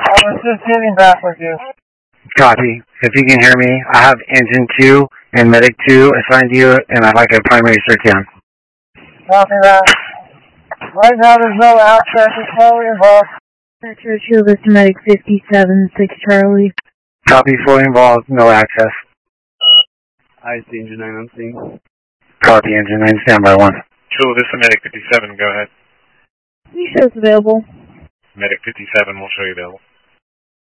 I'm just getting back with you. Copy. If you can hear me, I have Engine 2 and Medic 2 assigned to you, and I'd like a primary search in. Copy that. Right now there's no access. It's fully involved. Churchill, this is Medic 57, 6 Charlie. Copy, fully involved, no access. I see Engine 9 on scene. Copy, Engine 9, standby 1. Chula, this is Medic 57, go ahead. You show us available. Medic 57 will show you available.